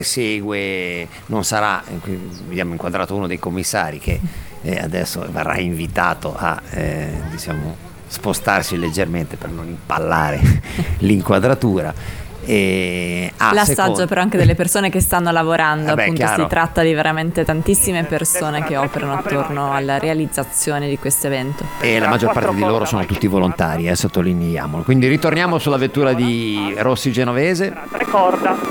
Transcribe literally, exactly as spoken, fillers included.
segue, non sarà, abbiamo inquadrato uno dei commissari che eh, adesso verrà invitato a eh, diciamo spostarsi leggermente per non impallare l'inquadratura. E l'assaggio secondo... però anche delle persone che stanno lavorando. Vabbè, appunto chiaro. Si tratta di veramente tantissime persone che operano attorno alla realizzazione di questo evento, e la maggior parte di loro sono tutti volontari, eh, sottolineiamolo. Quindi ritorniamo sulla vettura di Rossi Genovese. Ricorda